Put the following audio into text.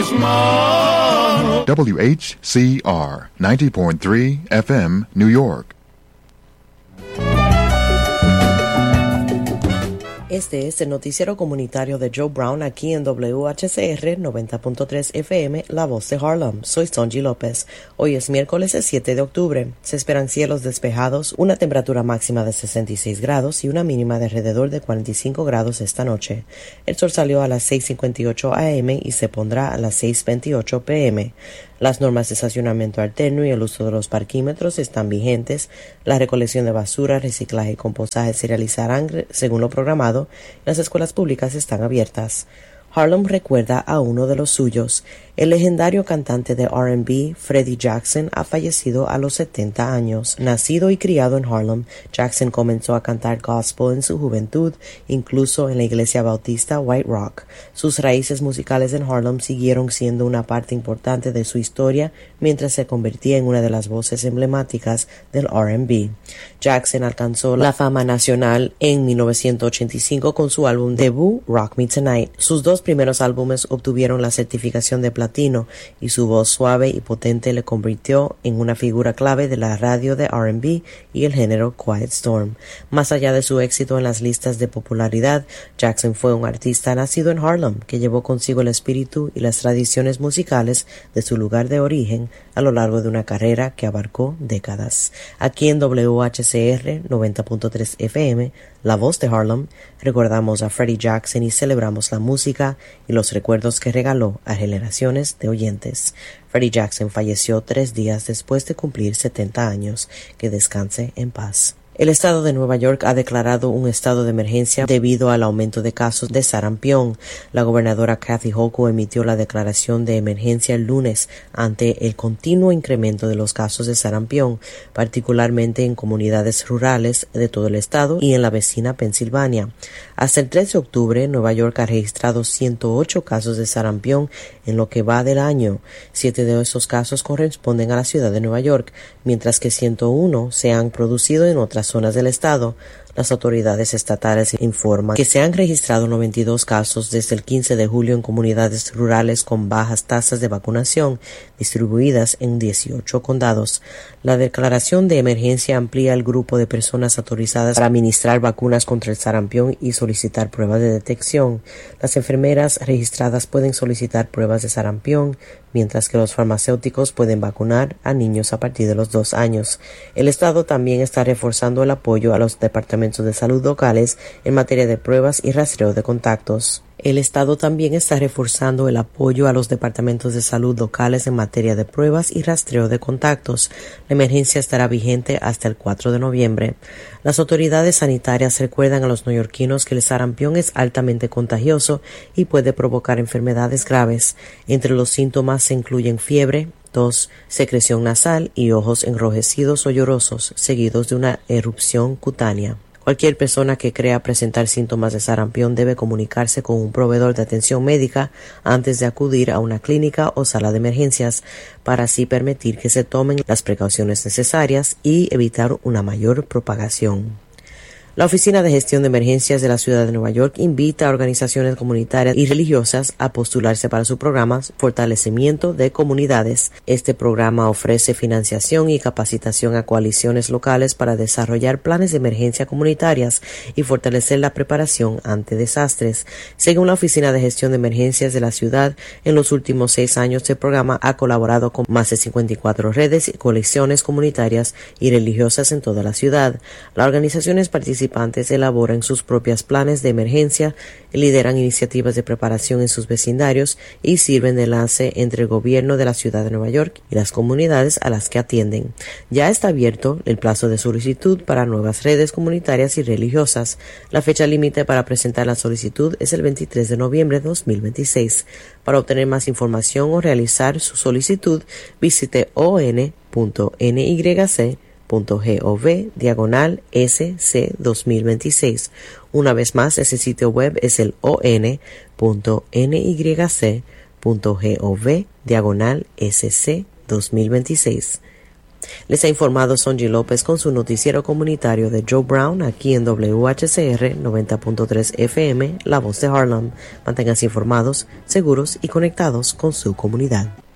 las manos. WHCR 90.3 FM, New York. Este es el noticiero comunitario de Joe Brown aquí en WHCR 90.3 FM, La Voz de Harlem. Soy Sonji López. Hoy es miércoles 7 de octubre. Se esperan cielos despejados, una temperatura máxima de 66 grados y una mínima de alrededor de 45 grados esta noche. El sol salió a las 6:58 a.m. y se pondrá a las 6:28 p.m. Las normas de estacionamiento alterno y el uso de los parquímetros están vigentes. La recolección de basura, reciclaje y compostaje se realizarán según lo programado. Las escuelas públicas están abiertas. Harlem recuerda a uno de los suyos. El legendario cantante de R&B, Freddie Jackson, ha fallecido a los 70 años. Nacido y criado en Harlem, Jackson comenzó a cantar gospel en su juventud, incluso en la iglesia bautista White Rock. Sus raíces musicales en Harlem siguieron siendo una parte importante de su historia mientras se convertía en una de las voces emblemáticas del R&B. Jackson alcanzó la fama nacional en 1985 con su álbum debut Rock Me Tonight. Sus dos primeros álbumes obtuvieron la certificación de platino y su voz suave y potente le convirtió en una figura clave de la radio de R&B y el género Quiet Storm. Más allá de su éxito en las listas de popularidad, Jackson fue un artista nacido en Harlem que llevó consigo el espíritu y las tradiciones musicales de su lugar de origen a lo largo de una carrera que abarcó décadas. Aquí en WHCR 90.3 FM, La Voz de Harlem, recordamos a Freddie Jackson y celebramos la música y los recuerdos que regaló a generaciones de oyentes. Freddie Jackson falleció 3 días después de cumplir 70 años. Que descanse en paz. El estado de Nueva York ha declarado un estado de emergencia debido al aumento de casos de sarampión. La gobernadora Kathy Hochul emitió la declaración de emergencia el lunes ante el continuo incremento de los casos de sarampión, particularmente en comunidades rurales de todo el estado y en la vecina Pensilvania. Hasta el 3 de octubre, Nueva York ha registrado 108 casos de sarampión en lo que va del año. 7 de esos casos corresponden a la ciudad de Nueva York, mientras que 101 se han producido en otras zonas del estado. Las autoridades estatales informan que se han registrado 92 casos desde el 15 de julio en comunidades rurales con bajas tasas de vacunación, distribuidas en 18 condados. La declaración de emergencia amplía el grupo de personas autorizadas para administrar vacunas contra el sarampión y solicitar pruebas de detección. Las enfermeras registradas pueden solicitar pruebas de sarampión, mientras que los farmacéuticos pueden vacunar a niños a partir de los 2 años. El Estado también está reforzando el apoyo a los departamentos de salud locales en materia de pruebas y rastreo de contactos. El Estado también está reforzando el apoyo a los departamentos de salud locales en materia de pruebas y rastreo de contactos. La emergencia estará vigente hasta el 4 de noviembre. Las autoridades sanitarias recuerdan a los neoyorquinos que el sarampión es altamente contagioso y puede provocar enfermedades graves. Entre los síntomas se incluyen fiebre, tos, secreción nasal y ojos enrojecidos o llorosos, seguidos de una erupción cutánea. Cualquier persona que crea presentar síntomas de sarampión debe comunicarse con un proveedor de atención médica antes de acudir a una clínica o sala de emergencias para así permitir que se tomen las precauciones necesarias y evitar una mayor propagación. La Oficina de Gestión de Emergencias de la Ciudad de Nueva York invita a organizaciones comunitarias y religiosas a postularse para su programa Fortalecimiento de Comunidades. Este programa ofrece financiación y capacitación a coaliciones locales para desarrollar planes de emergencia comunitarias y fortalecer la preparación ante desastres. Según la Oficina de Gestión de Emergencias de la ciudad, en los últimos 6 años el programa ha colaborado con más de 54 redes y coaliciones comunitarias y religiosas en toda la ciudad. Las organizaciones participantes elaboran sus propios planes de emergencia, lideran iniciativas de preparación en sus vecindarios y sirven de enlace entre el gobierno de la ciudad de Nueva York y las comunidades a las que atienden. Ya está abierto el plazo de solicitud para nuevas redes comunitarias y religiosas. La fecha límite para presentar la solicitud es el 23 de noviembre de 2026. Para obtener más información o realizar su solicitud, visite on.nyc.gov/SC 2026. Una vez más, ese sitio web es el on.nyc.gov/SC 2026. Les ha informado Sonji López con su noticiero comunitario de Joe Brown aquí en WHCR 90.3 FM, La Voz de Harlem. Manténganse informados, seguros y conectados con su comunidad.